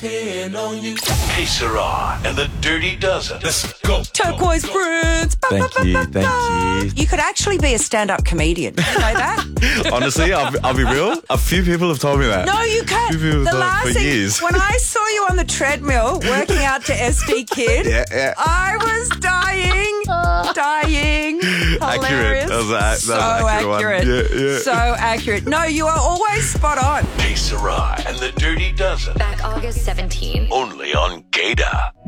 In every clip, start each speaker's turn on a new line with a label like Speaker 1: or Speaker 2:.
Speaker 1: depend on you. Hey, Sarah, and the Dirty Dozen. Let's go.
Speaker 2: Turquoise Prince.
Speaker 3: Thank you.
Speaker 2: You could actually be a stand-up comedian. You know that?
Speaker 3: Honestly, I'll be real. A few people have told me that.
Speaker 2: No, you can't.
Speaker 3: A few people
Speaker 2: The
Speaker 3: have told
Speaker 2: last
Speaker 3: me for
Speaker 2: thing,
Speaker 3: years.
Speaker 2: when I saw you on the treadmill working out to SD Kid,
Speaker 3: Yeah.
Speaker 2: I was dying. Hilarious.
Speaker 3: That was an
Speaker 2: so
Speaker 3: accurate one. Yeah.
Speaker 2: So accurate. No, you are always spot on.
Speaker 1: Hey, Sarah, and the Dirty Dozen.
Speaker 4: Back August 17.
Speaker 1: Only on Gator.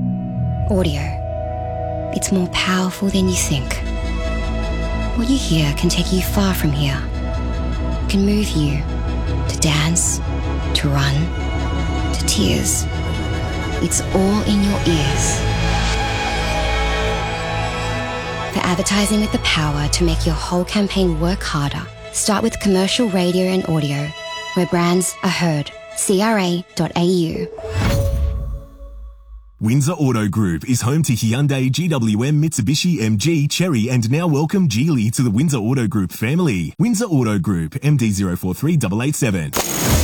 Speaker 5: Audio. It's more powerful than you think. What you hear can take you far from here. Can move you to dance, to run, to tears. It's all in your ears. For advertising with the power to make your whole campaign work harder, start with commercial radio and audio, where brands are heard. CRA.au.
Speaker 6: Windsor Auto Group is home to Hyundai, GWM, Mitsubishi, MG, Chery, and now welcome Geely to the Windsor Auto Group family. Windsor Auto Group, MD043887.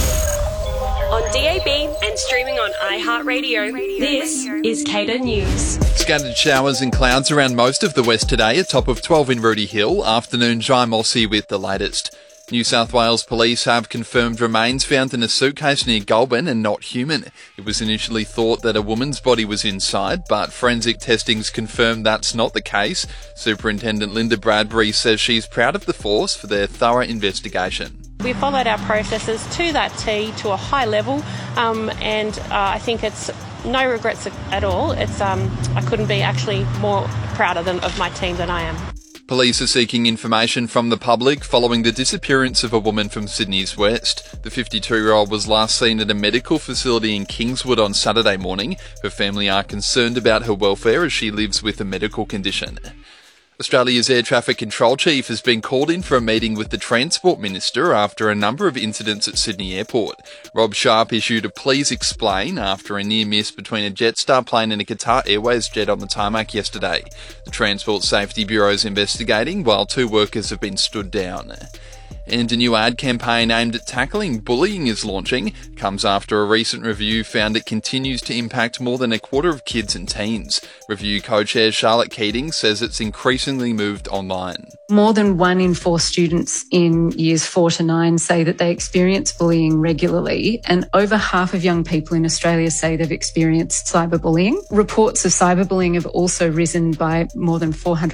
Speaker 7: On DAB and streaming on iHeartRadio, this is Cater News.
Speaker 8: Scattered showers and clouds around most of the west today, a top of 12 in Rooty Hill. Afternoon dry mossy with the latest. New South Wales police have confirmed remains found in a suitcase near Goulburn and not human. It was initially thought that a woman's body was inside, but forensic testings confirmed that's not the case. Superintendent Linda Bradbury says she's proud of the force for their thorough investigation.
Speaker 9: We followed our processes to that T to a high level, and I think it's no regrets at all. It's I couldn't be actually more prouder of my team than I am.
Speaker 8: Police are seeking information from the public following the disappearance of a woman from Sydney's west. The 52-year-old was last seen at a medical facility in Kingswood on Saturday morning. Her family are concerned about her welfare as she lives with a medical condition. Australia's Air Traffic Control Chief has been called in for a meeting with the Transport Minister after a number of incidents at Sydney Airport. Rob Sharp issued a please explain after a near miss between a Jetstar plane and a Qatar Airways jet on the tarmac yesterday. The Transport Safety Bureau is investigating while 2 workers have been stood down. And a new ad campaign aimed at tackling bullying is launching. Comes after a recent review found it continues to impact more than a quarter of kids and teens. Review co-chair Charlotte Keating says it's increasingly moved online.
Speaker 10: More than 1 in 4 students in years 4 to 9 say that they experience bullying regularly, and over half of young people in Australia say they've experienced cyberbullying. Reports of cyberbullying have also risen by more than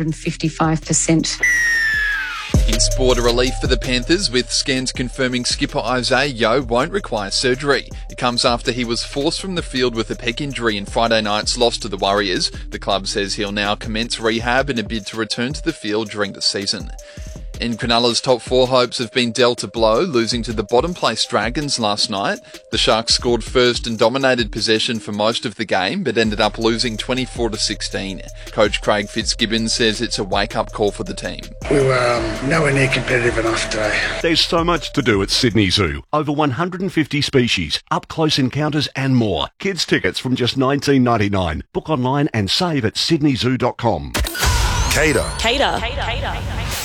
Speaker 10: 455%.
Speaker 8: In sport, a relief for the Panthers, with scans confirming skipper Isaiah Yeo won't require surgery. It comes after he was forced from the field with a pec injury in Friday night's loss to the Warriors. The club says he'll now commence rehab in a bid to return to the field during the season. And Cronulla's top 4 hopes have been dealt a blow, losing to the bottom-place Dragons last night. The Sharks scored first and dominated possession for most of the game, but ended up losing 24-16. Coach Craig Fitzgibbon says it's a wake-up call for the team.
Speaker 11: We were nowhere near competitive enough today.
Speaker 12: There's so much to do at Sydney Zoo. Over 150 species, up-close encounters and more. Kids tickets from just $19.99. Book online and save at sydneyzoo.com.
Speaker 1: Cater.
Speaker 7: Cater.